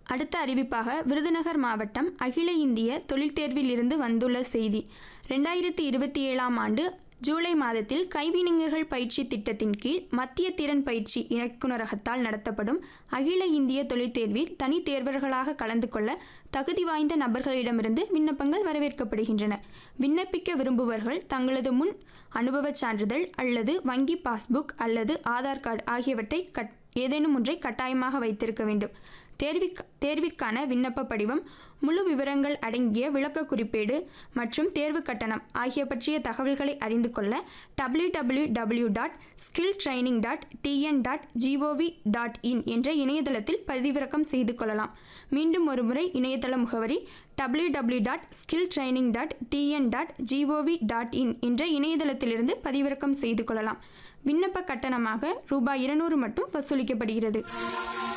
அடுத்த அறிவிப்பாக விருதுநகர் மாவட்டம் அகில இந்திய தொழில் தேர்வில் இருந்து வந்துள்ள செய்தி. 2027ஆம் ஆண்டு ஜூலை மாதத்தில் கைவினைஞர்கள் பயிற்சி திட்டத்தின் கீழ் மத்திய திறன் பயிற்சி இயக்குநரகத்தால் நடத்தப்படும் அகில இந்திய தொழில் தேர்வில் தனி தேர்வர்களாக கலந்து கொள்ள தகுதி வாய்ந்த நபர்களிடமிருந்து விண்ணப்பங்கள் வரவேற்கப்படுகின்றன. விண்ணப்பிக்க விரும்புவர்கள் தங்களது முன் அனுபவச் சான்றிதழ் அல்லது வங்கி பாஸ்புக் அல்லது ஆதார் கார்டு ஆகியவற்றை ஏதேனும் ஒன்றை கட்டாயமாக வைத்திருக்க வேண்டும். தேர்விற்கான விண்ணப்ப படிவம், முழு விவரங்கள் அடங்கிய விளக்க குறிப்பேடு மற்றும் தேர்வு கட்டணம் ஆகிய பற்றிய தகவல்களை அறிந்து கொள்ள www.skilltraining.tn.gov.in என்ற இணையதளத்தில் பதிவிறக்கம் செய்து கொள்ளலாம். மீண்டும் ஒருமுறை இணையதள முகவரி www.skilltraining.tn.gov.in என்ற இணையதளத்திலிருந்து பதிவிறக்கம் செய்து கொள்ளலாம். விண்ணப்ப கட்டணமாக ரூபாய் 200 மட்டும் வசூலிக்கப்படுகிறது.